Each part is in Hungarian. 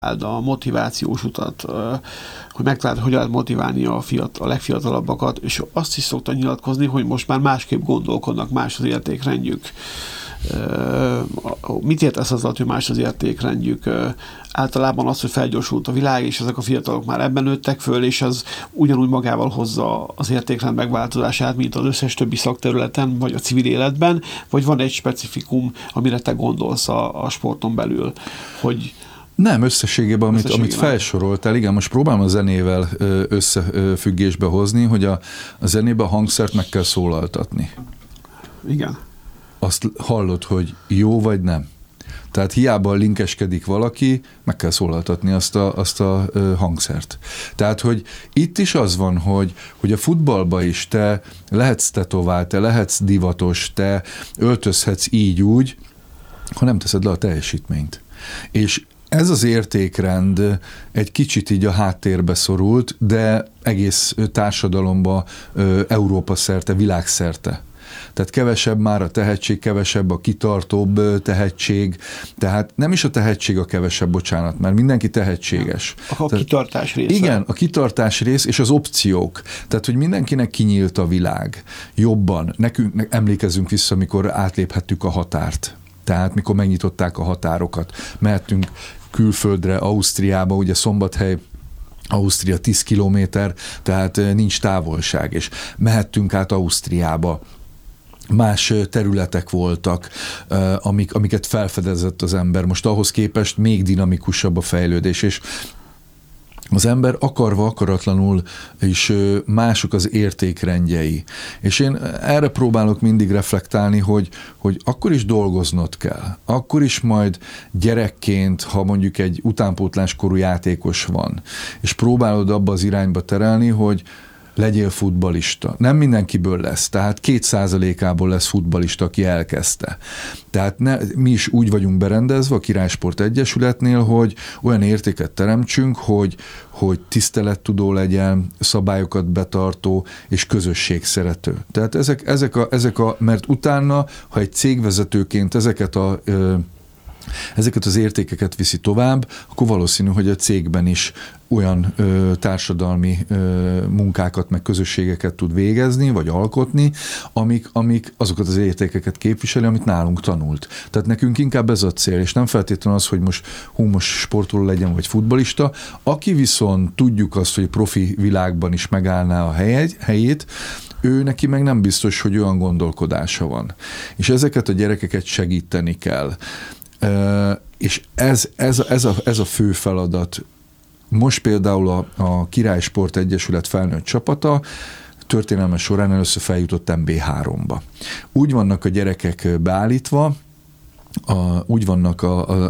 a motivációs utat, hogy megtaláld, hogy lehet motiválni a legfiatalabbakat, és azt is szokta nyilatkozni, hogy most már másképp gondolkodnak, más az értékrendjük. Mit értesz azzal, hogy más az értékrendjük? Általában az, hogy felgyorsult a világ, és ezek a fiatalok már ebben nőttek föl, és az ugyanúgy magával hozza az értékrend megváltozását, mint az összes többi szakterületen, vagy a civil életben, vagy van egy specifikum, amire te gondolsz a sporton belül, hogy nem, összességében, amit felsoroltál, igen, most próbálom a zenével összefüggésbe hozni, hogy a zenében a hangszert meg kell szólaltatni. Igen. Azt hallod, hogy jó vagy nem. Tehát hiába linkeskedik valaki, meg kell szólaltatni azt a hangszert. Tehát, hogy itt is az van, hogy a futballba is te lehetsz tetovált, te lehetsz divatos, te öltözhetsz így-úgy, ha nem teszed le a teljesítményt. És ez az értékrend egy kicsit így a háttérbe szorult, de egész társadalomba, Európa szerte, világszerte. Tehát kevesebb már a tehetség, kevesebb a kitartóbb tehetség, tehát nem is a tehetség a kevesebb, bocsánat, mert mindenki tehetséges. A kitartás része. Igen, a kitartás rész és az opciók. Tehát, hogy mindenkinek kinyílt a világ jobban. Nekünk emlékezzünk vissza, amikor átléphettük a határt. Tehát mikor megnyitották a határokat, mehetünk külföldre, Ausztriába, ugye Szombathely, Ausztria 10 kilométer, tehát nincs távolság, és mehettünk át Ausztriába. Más területek voltak, amiket felfedezett az ember. Most ahhoz képest még dinamikusabb a fejlődés, és az ember akarva, akaratlanul is mások az értékrendjei. És én erre próbálok mindig reflektálni, hogy akkor is dolgoznod kell. Akkor is majd gyerekként, ha mondjuk egy utánpótláskorú játékos van, és próbálod abba az irányba terelni, hogy legyél futballista. Nem mindenkiből lesz, tehát 2%-ából lesz futballista, aki elkezdte. Tehát mi is úgy vagyunk berendezve a Királysport Egyesületnél, hogy olyan értéket teremtsünk, hogy tisztelettudó legyen, szabályokat betartó és közösségszerető. Tehát mert utána, ha egy cégvezetőként ezeket az értékeket viszi tovább, akkor valószínű, hogy a cégben is olyan társadalmi munkákat, meg közösségeket tud végezni, vagy alkotni, amik azokat az értékeket képviseli, amit nálunk tanult. Tehát nekünk inkább ez a cél, és nem feltétlenül az, hogy most sportoló legyen, vagy futballista. Aki viszont tudjuk azt, hogy profi világban is megállná a helyét, ő neki meg nem biztos, hogy olyan gondolkodása van. És ezeket a gyerekeket segíteni kell. És ez a fő feladat. Most például a Királysport Egyesület felnőtt csapata történelme során először feljutott MB3-ba. Úgy vannak a gyerekek beállítva, úgy vannak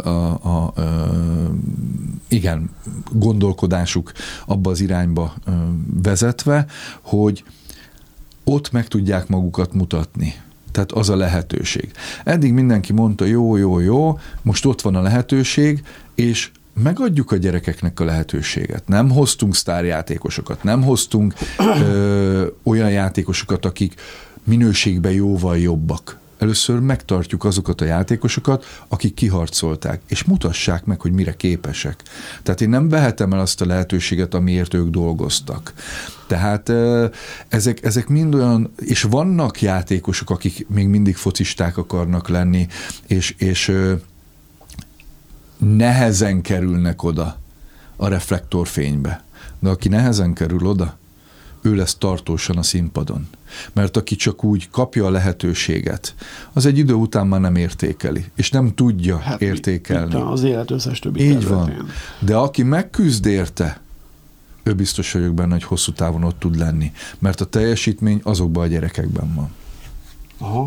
igen, gondolkodásuk abba az irányba vezetve, hogy ott meg tudják magukat mutatni. Tehát az a lehetőség. Eddig mindenki mondta, jó, most ott van a lehetőség, és megadjuk a gyerekeknek a lehetőséget. Nem hoztunk sztárjátékosokat, nem hoztunk olyan játékosokat, akik minőségben jóval jobbak. Először megtartjuk azokat a játékosokat, akik kiharcolták, és mutassák meg, hogy mire képesek. Tehát én nem vehetem el azt a lehetőséget, amiért ők dolgoztak. Tehát ezek mind olyan, és vannak játékosok, akik még mindig focisták akarnak lenni, és nehezen kerülnek oda a reflektorfénybe. De aki nehezen kerül oda, ő lesz tartósan a színpadon. Mert aki csak úgy kapja a lehetőséget, az egy idő után már nem értékeli, és nem tudja értékelni. Az élet összes többi területén. Így van. De aki megküzd érte, ő biztos vagyok benne, hogy hosszú távon ott tud lenni. Mert a teljesítmény azokban a gyerekekben van. Aha.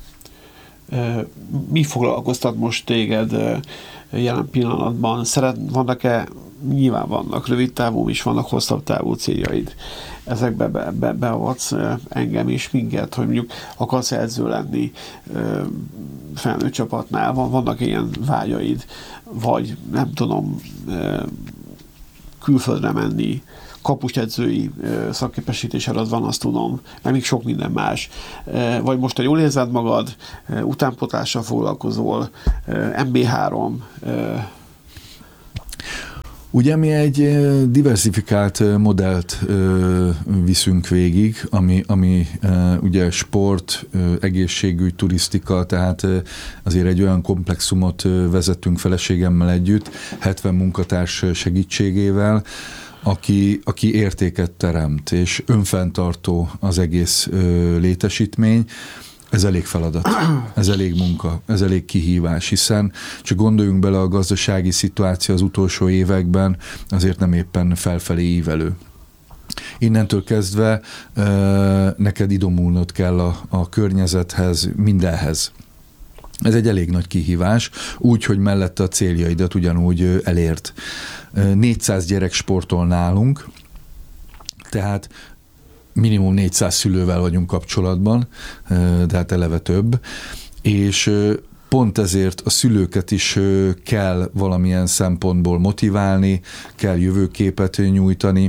Mi foglalkoztat most téged jelen pillanatban? Vannak-e, nyilván vannak rövid távú is, vannak hosszabb távú céljaid. Ezekbe beavatsz engem és minket, hogy mondjuk akarsz edző lenni felnőtt csapatnál, vannak ilyen vágyaid, vagy nem tudom, külföldre menni, kapusedzői szakképesítésed az van, azt tudom, meg még sok minden más. Vagy most, ha jól érzed magad, utánpótlással foglalkozol, MB3. Ugye mi egy diversifikált modellt viszünk végig, ami ugye sport, egészségügy, turisztika, tehát azért egy olyan komplexumot vezettünk feleségemmel együtt, 70 munkatárs segítségével, aki értéket teremt, és önfenntartó az egész létesítmény. Ez elég feladat, ez elég munka, ez elég kihívás, hiszen csak gondoljunk bele, a gazdasági szituáció az utolsó években azért nem éppen felfelé ívelő. Innentől kezdve neked idomulnod kell a környezethez, mindenhez. Ez egy elég nagy kihívás, úgy, hogy mellette a céljaidat ugyanúgy elért. 400 gyerek sportol nálunk, tehát minimum 400 szülővel vagyunk kapcsolatban, de hát eleve több, és pont ezért a szülőket is kell valamilyen szempontból motiválni, kell jövőképet nyújtani,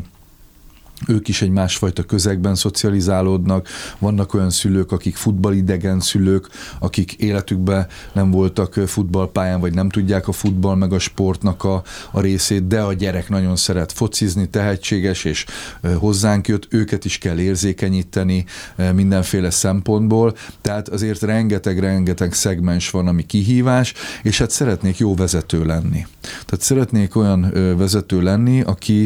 ők is egy másfajta közegben szocializálódnak, vannak olyan szülők, akik futballidegen szülők, akik életükben nem voltak futballpályán, vagy nem tudják a futball meg a sportnak a részét, de a gyerek nagyon szeret focizni, tehetséges, és hozzánk jött, őket is kell érzékenyíteni mindenféle szempontból, tehát azért rengeteg szegmens van, ami kihívás, és hát szeretnék jó vezető lenni. Tehát szeretnék olyan vezető lenni,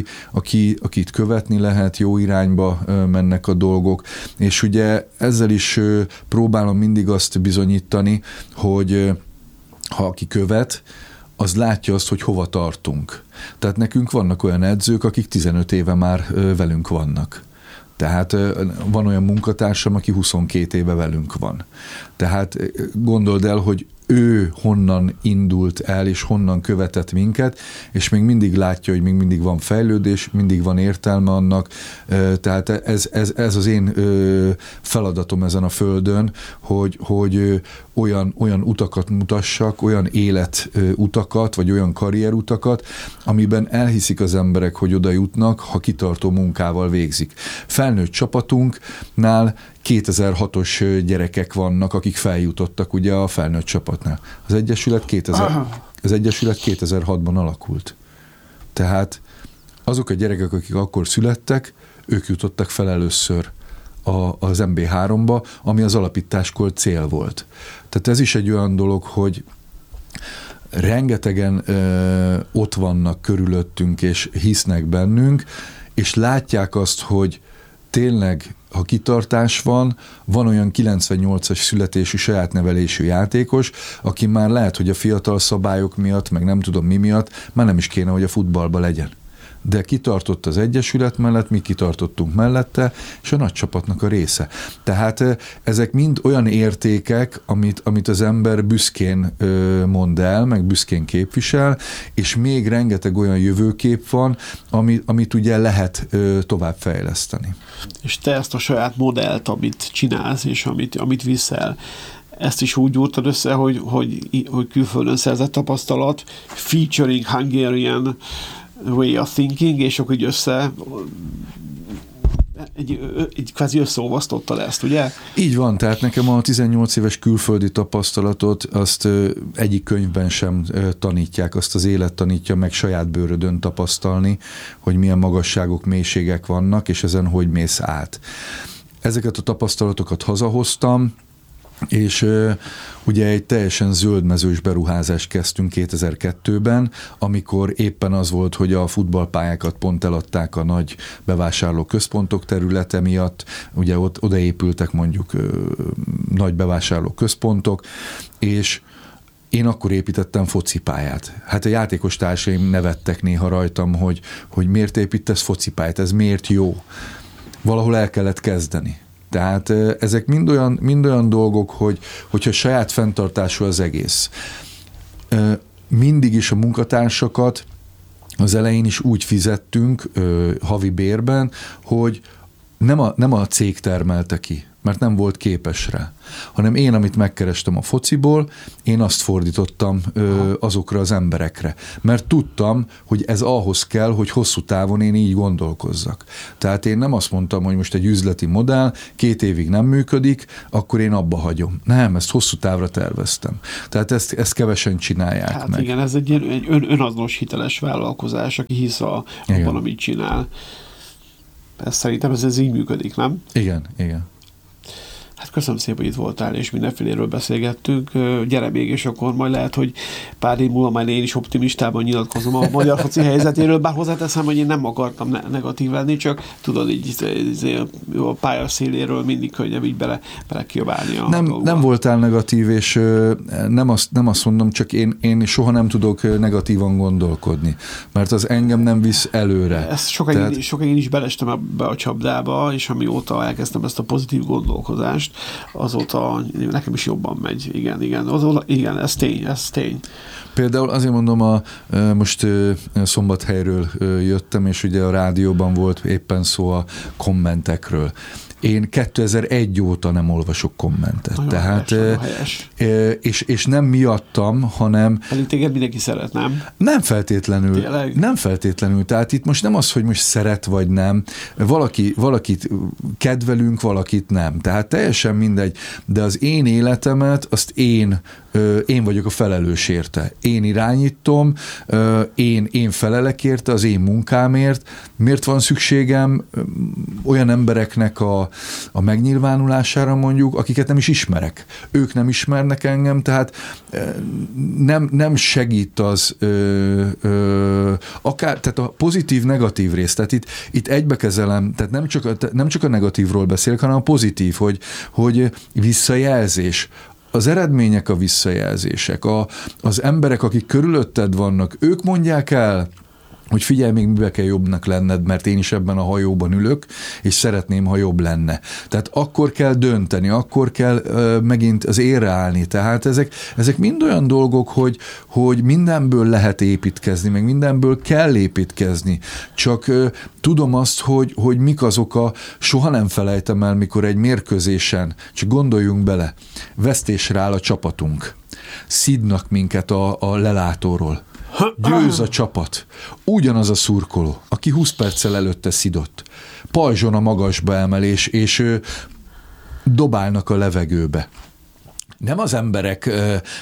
akit követni lehet, jó irányba mennek a dolgok, és ugye ezzel is próbálom mindig azt bizonyítani, hogy ha aki követ, az látja azt, hogy hova tartunk. Tehát nekünk vannak olyan edzők, akik 15 éve már velünk vannak. Tehát van olyan munkatársam, aki 22 éve velünk van. Tehát gondold el, hogy ő honnan indult el, és honnan követett minket, és még mindig látja, hogy még mindig van fejlődés, mindig van értelme annak, tehát ez az én feladatom ezen a földön, hogy olyan utakat mutassak, olyan életutakat, vagy olyan karrierutakat, amiben elhiszik az emberek, hogy oda jutnak, ha kitartó munkával végzik. Felnőtt csapatunknál 2006-os gyerekek vannak, akik feljutottak ugye a felnőtt csapatnál. Az Egyesület 2006-ban alakult. Tehát azok a gyerekek, akik akkor születtek, ők jutottak fel először az MB3-ba, ami az alapításkor cél volt. Tehát ez is egy olyan dolog, hogy rengetegen ott vannak körülöttünk, és hisznek bennünk, és látják azt, hogy tényleg, ha kitartás van olyan 98-as születésű saját nevelésű játékos, aki már lehet, hogy a fiatal szabályok miatt, meg nem tudom mi miatt, már nem is kéne, hogy a futballba legyen. De kitartott az Egyesület mellett, mi kitartottunk mellette, és a nagy csapatnak a része. Tehát ezek mind olyan értékek, amit az ember büszkén mond el, meg büszkén képvisel, és még rengeteg olyan jövőkép van, amit ugye lehet továbbfejleszteni. És te ezt a saját modellt, amit csinálsz, és amit viszel, ezt is úgy gyúrtad össze, hogy külföldön szerzett tapasztalat, featuring Hungarian way of thinking, és akkor így egy kvázi összeolvasztottad ezt, ugye? Így van, tehát nekem a 18 éves külföldi tapasztalatot azt egyik könyvben sem tanítják, azt az élet tanítja meg saját bőrödön tapasztalni, hogy milyen magasságok, mélységek vannak, és ezen hogy mész át. Ezeket a tapasztalatokat hazahoztam, és ugye egy teljesen zöldmezős beruházást kezdtünk 2002-ben, amikor éppen az volt, hogy a futballpályákat pont eladták a nagy bevásárlóközpontok területe miatt, ugye oda épültek mondjuk nagy bevásárlóközpontok, és én akkor építettem focipályát. Hát a játékos társaim nevettek néha rajtam, hogy miért építesz focipályát, ez miért jó. Valahol el kellett kezdeni. Tehát ezek mind olyan dolgok, hogyha saját fenntartású az egész. Mindig is a munkatársakat az elején is úgy fizettünk havi bérben, hogy nem a cég termelte ki. mert nem volt képes rá. Hanem én, amit megkerestem a fociból, én azt fordítottam azokra az emberekre. Mert tudtam, hogy ez ahhoz kell, hogy hosszú távon én így gondolkozzak. Tehát én nem azt mondtam, hogy most egy üzleti modell 2 évig nem működik, akkor én abba hagyom. Nem, ezt hosszú távra terveztem. Tehát ezt kevesen csinálják hát meg. Igen, ez egy önazonos hiteles vállalkozás, aki hisz abban, amit csinál. Szerintem ez így működik, nem? Igen. Hát köszönöm szépen, hogy itt voltál, és mindenféléről beszélgettünk. Gyere még, és akkor majd lehet, hogy pár év múlva majd én is optimistában nyilatkozom a magyar foci helyzetéről, bár hozzáteszem, hogy én nem akartam negatív lenni, csak tudod, így a pálya széléről mindig könnyebb így bele kiabálni a dolgokba. Nem voltál negatív, és nem azt mondom, csak én soha nem tudok negatívan gondolkodni, mert az engem nem visz előre. Ezt sokáig is belestem ebbe a csapdába, és amióta elkezdtem ezt a pozitív gondolkodást, azóta nekem is jobban megy. Igen, ez tény. Például azért mondom, most Szombathelyről jöttem, és ugye a rádióban volt éppen szó a kommentekről. Én 2001 óta nem olvasok kommentet. Nagyon tehát, helyes. És nem miattam, hanem... Pedig téged mindenki szeret, nem? Nem feltétlenül. Tényleg? Nem feltétlenül. Tehát itt most nem az, hogy most szeret vagy nem. Valakit kedvelünk, valakit nem. Tehát teljesen mindegy. De az én életemet, azt én vagyok a felelős érte. Én irányítom, én felelek érte, az én munkámért. Miért van szükségem olyan embereknek a megnyilvánulására mondjuk, akiket nem is ismerek. Ők nem ismernek engem, tehát nem segít az akár, tehát a pozitív-negatív rész, tehát itt egybekezelem, tehát nem csak a negatívról beszélek, hanem a pozitív, hogy visszajelzés. Az eredmények a visszajelzések, az emberek, akik körülötted vannak, ők mondják el, hogy figyelj, még mibe kell jobbnak lenned, mert én is ebben a hajóban ülök, és szeretném, ha jobb lenne. Tehát akkor kell dönteni, akkor kell megint az érre állni. Tehát ezek mind olyan dolgok, hogy mindenből lehet építkezni, meg mindenből kell építkezni. Csak tudom azt, hogy mik azok soha nem felejtem el, mikor egy mérkőzésen, csak gondoljunk bele, vesztésre áll a csapatunk. Szidnak minket a lelátóról. Győz a csapat. Ugyanaz a szurkoló, aki 20 perccel előtte szidott. Pajzson a magasba emelés, és dobálnak a levegőbe. Nem az emberek,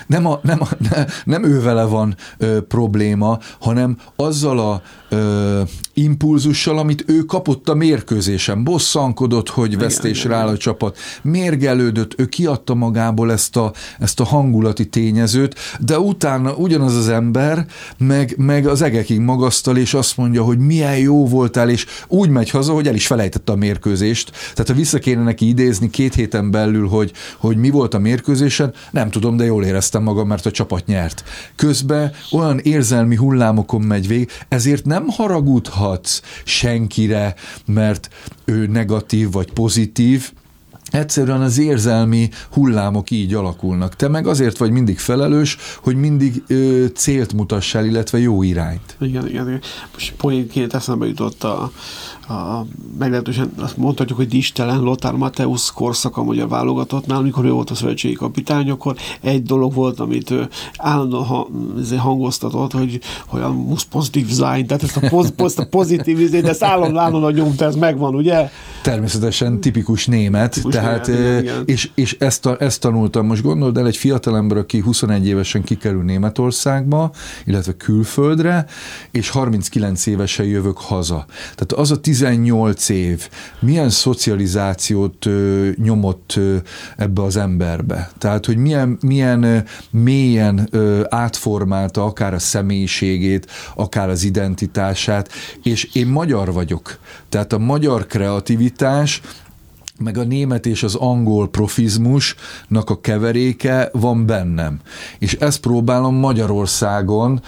nem ővele van probléma, hanem azzal a impulzussal, amit ő kapott a mérkőzésen. Bosszankodott, hogy vesztésre áll a csapat. Mérgelődött, ő kiadta magából ezt a hangulati tényezőt, de utána ugyanaz az ember meg az egekig magasztal, és azt mondja, hogy milyen jó voltál, és úgy megy haza, hogy el is felejtette a mérkőzést. Tehát ha vissza kéne neki idézni 2 héten belül, hogy mi volt a mérkőzésen, nem tudom, de jól éreztem magam, mert a csapat nyert. Közben olyan érzelmi hullámokon megy végig, ezért nem haragudhatsz senkire, mert ő negatív vagy pozitív. Egyszerűen az érzelmi hullámok így alakulnak. Te meg azért vagy mindig felelős, hogy mindig célt mutassál, illetve jó irányt. Igen. Most poénként eszembe jutott a meglehetősen azt mondhatjuk, hogy distelen Lothar Matthäus korszaka a magyar válogatottnál, amikor ő volt a szövetségi kapitány, akkor egy dolog volt, amit ő állandóan hangoztatott, hogy a muss pozitív sein, tehát ezt a pozitív, de ezt állandóan nyomta, ez megvan, ugye? Természetesen tipikus német, tehát, igen. És ezt tanultam. Most gondold el, egy fiatalember, aki 21 évesen kikerül Németországba, illetve külföldre, és 39 évesen jövök haza. Tehát az a 18 év milyen szocializációt nyomott ebbe az emberbe. Tehát, hogy milyen mélyen átformálta akár a személyiségét, akár az identitását, és én magyar vagyok. Tehát a magyar kreativitás meg a német és az angol profizmusnak a keveréke van bennem. És ezt próbálom Magyarországon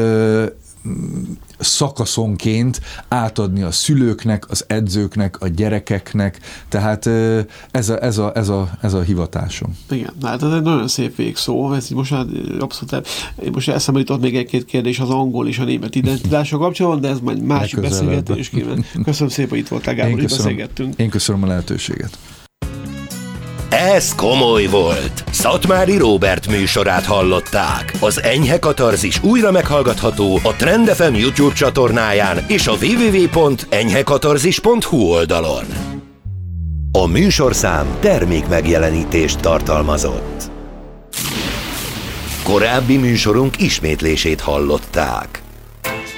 szakaszonként átadni a szülőknek, az edzőknek, a gyerekeknek, tehát ez a hivatásom. Igen, hát ez egy nagyon szép végszó, ez most abszolút, most eszembe jutott még egy-két kérdés az angol és a német identitással kapcsolatban, de ez majd másik beszélgetés kíván. Köszönöm szépen, hogy itt voltál, Gábor, hogy beszélgettünk. Én köszönöm a lehetőséget. Ez komoly volt. Szatmári Róbert műsorát hallották. Az Enyhe Katarzis újra meghallgatható a Trend FM YouTube csatornáján és a www.enyhekatarzis.hu oldalon. A műsorszám termékmegjelenítést tartalmazott. Korábbi műsorunk ismétlését hallották.